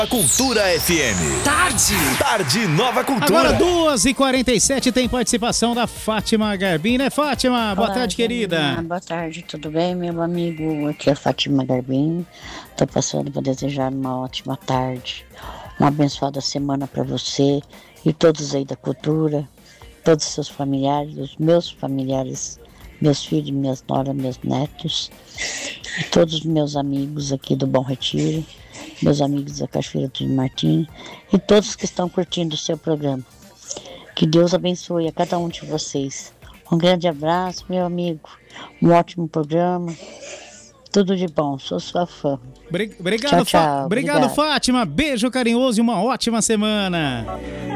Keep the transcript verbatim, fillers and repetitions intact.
A Cultura F M. Tarde. Tarde Nova Cultura. Agora duas e quarenta e sete tem participação da Fátima Garbim, né, Fátima? Boa Olá, tarde, querida. Janina. Boa tarde, tudo bem, meu amigo? Aqui é a Fátima Garbim. Tô passando para desejar uma ótima tarde, uma abençoada semana para você e todos aí da cultura, todos os seus familiares, os meus familiares, meus filhos, minhas noras, meus netos, e todos os meus amigos aqui do Bom Retiro, meus amigos da Cachoeira do Martim e todos que estão curtindo o seu programa. Que Deus abençoe a cada um de vocês. Um grande abraço, meu amigo. Um ótimo programa. Tudo de bom. Sou sua fã. Obrigado, tchau, tchau. Fa- Obrigado, Obrigado. Fátima. Beijo carinhoso e uma ótima semana.